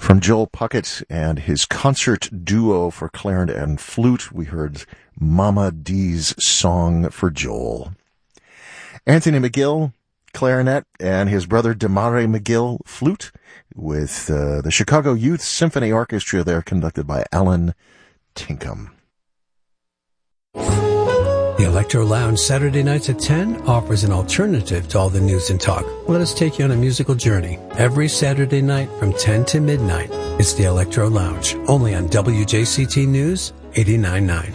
From Joel Puckett and his concert duo for clarinet and flute, we heard Mama D's Song for Joel. Anthony McGill, clarinet, and his brother Damare McGill, flute, with the Chicago Youth Symphony Orchestra there, conducted by Alan Tinkham. The Electro Lounge Saturday nights at 10 offers an alternative to all the news and talk. Let us take you on a musical journey. Every Saturday night from 10 to midnight, it's the Electro Lounge, only on WJCT News 89.9.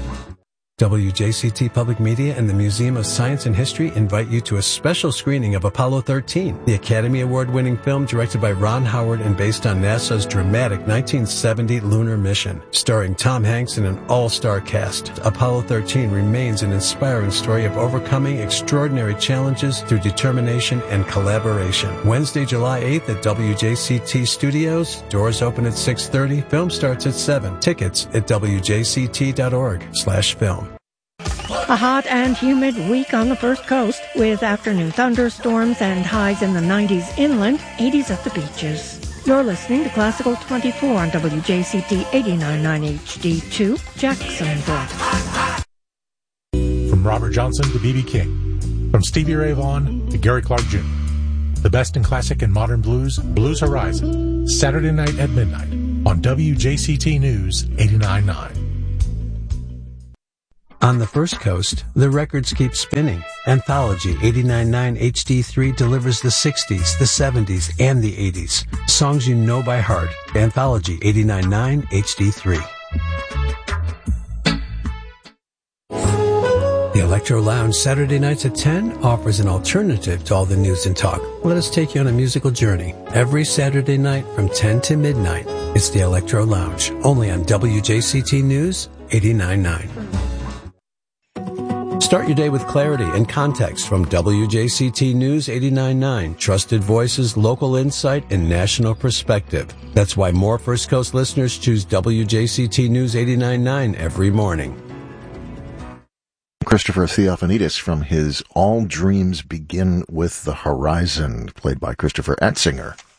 WJCT Public Media and the Museum of Science and History invite you to a special screening of Apollo 13, the Academy Award-winning film directed by Ron Howard and based on NASA's dramatic 1970 lunar mission. Starring Tom Hanks and an all-star cast, Apollo 13 remains an inspiring story of overcoming extraordinary challenges through determination and collaboration. Wednesday, July 8th at WJCT Studios. Doors open at 6:30. Film starts at 7. Tickets at wjct.org/film. A hot and humid week on the First Coast, with afternoon thunderstorms and highs in the 90s inland, 80s at the beaches. You're listening to Classical 24 on WJCT 89.9 HD2, Jacksonville. From Robert Johnson to B.B. King, from Stevie Ray Vaughan to Gary Clark Jr., the best in classic and modern blues, Blues Horizon, Saturday night at midnight on WJCT News 89.9. On the First Coast, the records keep spinning. Anthology 89.9 HD3 delivers the 60s, the 70s, and the 80s. Songs you know by heart. Anthology 89.9 HD3. The Electro Lounge Saturday nights at 10 offers an alternative to all the news and talk. Let us take you on a musical journey. Every Saturday night from 10 to midnight, it's the Electro Lounge, only on WJCT News 89.9. Start your day with clarity and context from WJCT News 89.9. Trusted voices, local insight, and national perspective. That's why more First Coast listeners choose WJCT News 89.9 every morning. Christopher Theophanidis from his All Dreams Begin with the Horizon, played by Christopher Atzinger.